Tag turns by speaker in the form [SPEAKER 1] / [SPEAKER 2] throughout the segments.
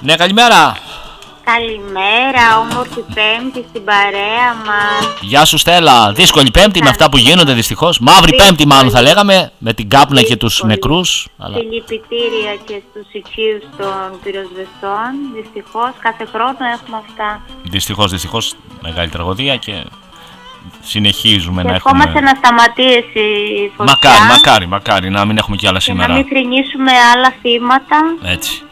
[SPEAKER 1] Ναι, καλημέρα.
[SPEAKER 2] Καλημέρα, όμορφη Πέμπτη στην παρέα μας.
[SPEAKER 1] Γεια σου Στέλλα. Δύσκολη Πέμπτη με αυτά που γίνονται δυστυχώς. Μαύρη Πέμπτη μάλλον θα λέγαμε, με την κάπνα και τους νεκρούς. Αλλά...
[SPEAKER 2] Συλληπιτήρια και στους οικείους των πυροσβεστών. Δυστυχώς κάθε χρόνο έχουμε αυτά.
[SPEAKER 1] Δυστυχώς, μεγάλη τραγωδία και συνεχίζουμε να
[SPEAKER 2] έχουμε.
[SPEAKER 1] Ευχόμαστε
[SPEAKER 2] να σταματήσει η φωτιά.
[SPEAKER 1] Μακάρι να μην έχουμε κι άλλα σήμερα.
[SPEAKER 2] Να μην θρηνήσουμε άλλα θύματα.
[SPEAKER 1] Έτσι.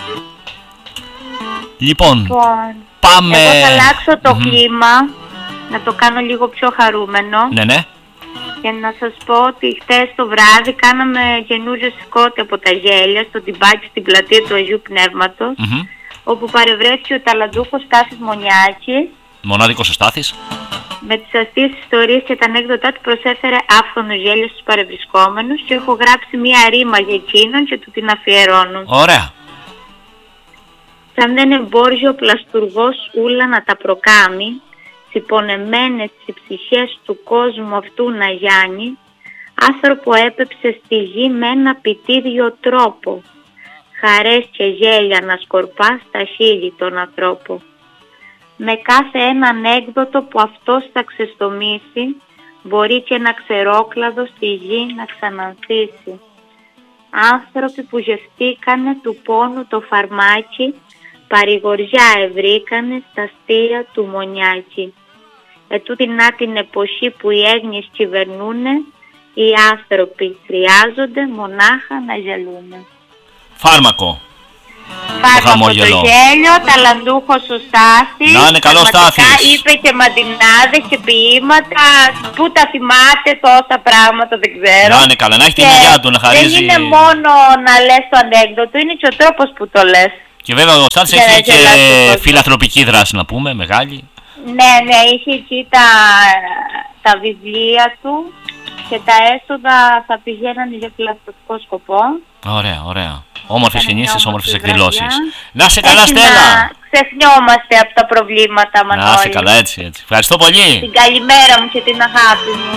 [SPEAKER 1] Λοιπόν, πάμε.
[SPEAKER 2] Εγώ θα αλλάξω το κλίμα, να το κάνω λίγο πιο χαρούμενο.
[SPEAKER 1] Ναι.
[SPEAKER 2] Και να σας πω ότι χτες το βράδυ κάναμε καινούριο σηκώτη από τα γέλια στο τυμπάκι στην πλατεία του Αγίου Πνεύματος, όπου παρευρέθηκε ο ταλαντούχος Στάθης Μονιάκης.
[SPEAKER 1] Μονάδικος ο Στάθης.
[SPEAKER 2] Με τις αστείες ιστορίες και τα ανέκδοτά του προσέφερε άφθονο γέλιο στους παρευρισκόμενους και έχω γράψει μία ρήμα για εκείνον και του την αφιερώνω.
[SPEAKER 1] Ωραία.
[SPEAKER 2] Σαν δεν εμπόργιο πλαστουργός ούλα να τα προκάμει, συμπονεμένες οι ψυχές του κόσμου αυτού να γιάνει, άνθρωπο έπεψε στη γη με ένα πιτίδιο τρόπο, χαρές και γέλια να σκορπά στα χείλη των ανθρώπων. Με κάθε ένα ανέκδοτο που αυτός θα ξεστομίσει, μπορεί και ένα ξερόκλαδο στη γη να ξανανθίσει. Άνθρωποι που γευτήκανε του πόνου το φαρμάκι, παρηγοριά ευρήκανε στα αστεία του Μονιάκη. Ετούτη να την εποχή που οι έγνοιες κυβερνούνε, οι άνθρωποι χρειάζονται μονάχα να γελούνε.
[SPEAKER 1] Φάρμακο.
[SPEAKER 2] Φάρμακο το γέλιο, ταλαντούχος ο Στάθης.
[SPEAKER 1] Να είναι καλό Στάθης.
[SPEAKER 2] Είπε και μαντινάδες και ποίηματα. Πού τα θυμάται τόσα πράγματα, δεν ξέρω.
[SPEAKER 1] Να είναι καλά, να έχει την υγεία του, να χαρίζει.
[SPEAKER 2] Δεν είναι μόνο να λες το ανέκδοτο, είναι και ο τρόπος που το λες.
[SPEAKER 1] Και βέβαια ο Στάθης έχει και φιλανθρωπική δράση, να πούμε, μεγάλη.
[SPEAKER 2] Ναι, είχε εκεί τα βιβλία του και τα έσοδα θα πηγαίνανε για φιλανθρωπικό σκοπό.
[SPEAKER 1] Ωραία. Όμορφες κινήσεις, όμορφες εκδηλώσεις. Να σε καλά, Στέλλα.
[SPEAKER 2] Να ξεχνιόμαστε από τα προβλήματα, Μανώλη.
[SPEAKER 1] Να σε καλά, έτσι. Ευχαριστώ πολύ.
[SPEAKER 2] Την καλημέρα μου και την αγάπη μου.